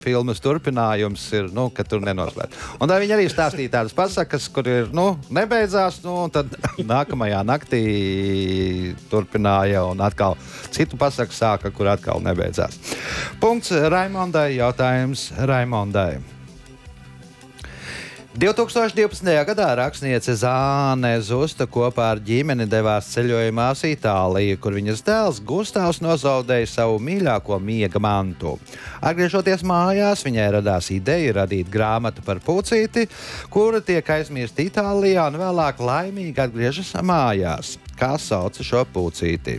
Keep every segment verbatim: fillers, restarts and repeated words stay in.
filmas turpinājums ir, nu, ka tur nenoslēdz. Un tā viņi arī stāstīja tādas pasakas, kur ir, nu, nebeidzās, nu, un tad nākamajā naktī turpināja un atkal citu pasaku sāka, kur atkal nebeidzās. Punkts Raimondai, jautājums Raimondai. divtūkstoš divpadsmitajā gadā rakstniece Zāne Zusta kopā ar ģimeni devās ceļojumā uz Itāliju, kur viņas dēls Gustavs nozaudēja savu mīļāko miega mantu. Atgriežoties mājās, viņai radās ideja radīt grāmatu par pucīti, kura tiek aizmirsta Itālijā un vēlāk laimīgi atgriežas mājās. Kā sauca šo pucīti?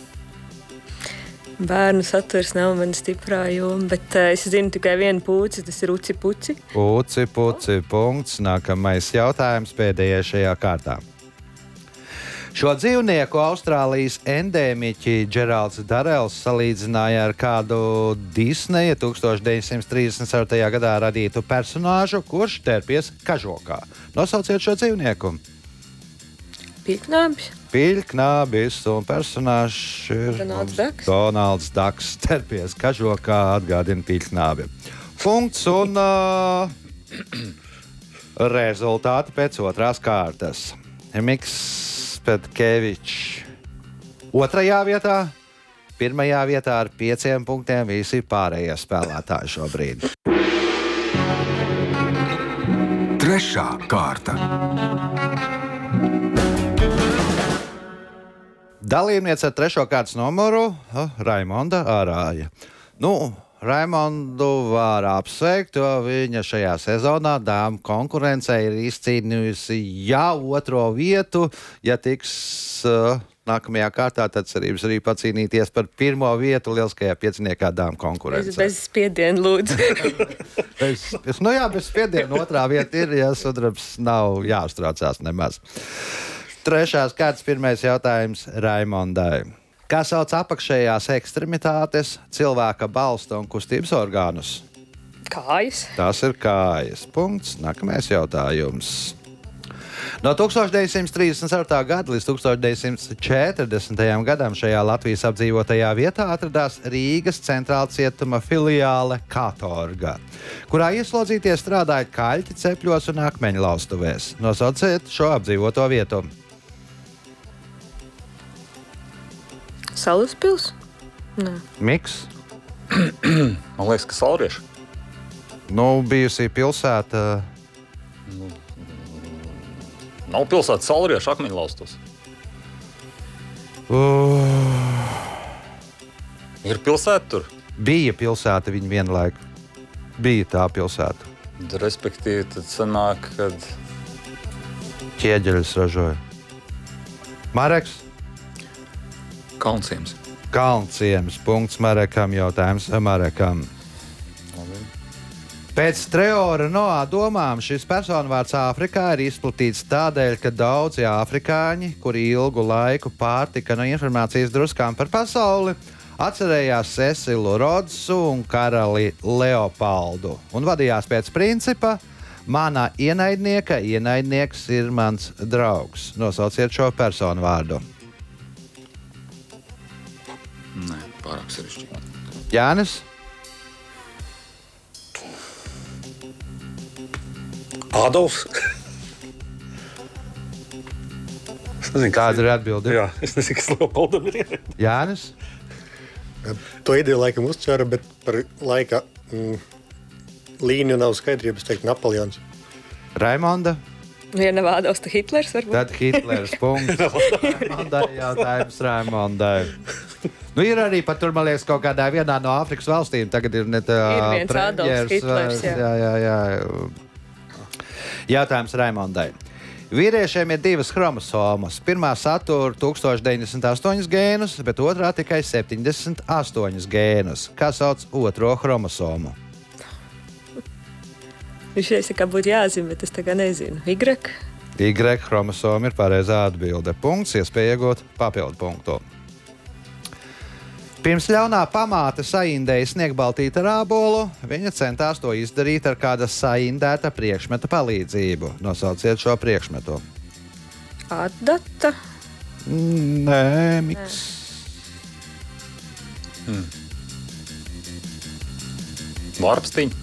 Bērnu saturs nav mana stiprā joma, bet uh, es zinu tikai vienu puci, tas ir uci puci. Uci puci, punkts. Nākamais jautājums pēdējais šajā kārtā. Šo dzīvnieku Austrālijas endēmiķi Džeralds Darels salīdzināja ar kādu Disneja tūkstoš deviņsimt trīsdesmit ceturtajā gadā radītu personāžu, kurš terpies kažokā. Nosauciet šo dzīvnieku. Pīļknābis. Pīļknābis un personāžs ir Donalds Daks. Donalds Daks terpies kažokā, atgādina Pīļknābi. Punkts un uh, rezultāti pēc otrās kārtas. Miks Petkevičs otrajā vietā, pirmajā vietā ar pieciem punktiem visi pārējie spēlētāji šobrīd. Trešā kārta. Dalībniece ar trešo kārtas numuru oh, Raimonda Ārāja. Nu, Raimondu var apsveikt, jo viņa šajā sezonā dāmu konkurencē ir izcīnījusi jau otro vietu. Ja tiks uh, nākamajā kārtā, tad cerības arī pacīnīties par pirmo vietu lieliskajā pieciniekā dāmu konkurencē. Bez, bez spiediena, lūdzu. bez, bez, nu jā, bez spiediena otrā vieta ir, ja sudrabs nav jāuztraucās nemaz. Trešās kārtas pirmais jautājums Raimondai. Kā sauc apakšējās ekstremitātes, cilvēka balsta un kustības orgānus? Kājas. Tas ir kājas. Punkts. Nākamais jautājums. No tūkstoš deviņsimt trīsdesmit ceturtā gada līdz tūkstoš deviņsimt četrdesmitajam gadam šajā Latvijas apdzīvotajā vietā atradās Rīgas centrāla cietuma filiāle Katorga, kurā ieslodzītie strādāja kaļķi cepļos un akmeņu laustuvēs. Nosauciet šo apdzīvoto vietu. Salaspils? Nē. Miks? Man liekas, ka Saurieši. Nu, bijusī pilsēta. Nu, nav pilsēta Saurieši akmeņlaustos. Uh, Ir pilsēta tur. bija pilsēta viņa vienlaiku. Bija tā pilsēta. Respektīvi, tad sanāk, kad Ķieģeļus ražoja. Mareks? Kalnciems. Kalnciems. Punkts Marekam. Jautājums Marekam. Pēc Treora Noā domām šis personvārds Āfrikā ir izplatīts tādēļ, ka daudzi afrikāņi, kuri ilgu laiku pārtika no informācijas druskām par pasauli, atcerējās Cecilu Rodsu un karali Leopoldu un vadījās pēc principa: manā ienaidnieka ienaidnieks ir mans draugs. Nosauciet šo personu vārdu. Nē, pārāk sarežģīti. Jānis? Adolfs. Es nezinu, Kāda ir atbilde? Jā, es nezinu, kas Leopoldam ir ienaidnieks. Jānis? To ideju laikam uztvēra, bet par laika mm, līniju nav skaidrības, teikt, Napoleons. Raimonda? Ja nav Ādams, tad Hitlers varbūt. Tad Hitlers. Punkts. Raimondai jautājums Raimondai. Nu, ir arī pat tur, man liekas, kaut kādā vienā no Āfrikas valstīm. Tagad ir ne tā Ir viens Adolfs premjers, Hitlers, jā. jā, jā, jā. Jautājums Raimondai. Vīriešiem ir divas chromosomas. Pirmā satura tūkstoš deviņdesmit astoņus gēnus, bet otrā tikai septiņdesmit astoņus gēnus. Kā sauc otro chromosomu? Viņš šeit kā būtu jāzina, bet es tagad nezinu. Y? Y chromosoma ir pareizā atbilde. Punkts, iespēja iegūt papildu punktu. Pirms ļaunā pamāte saindēja sniegbaltīti ar ābolu, viņa centās to izdarīt ar kāda saindēta priekšmeta palīdzību. Nosauciet šo priekšmetu. Atdata. Nē, Miks. Hmm. Vārpstiņi.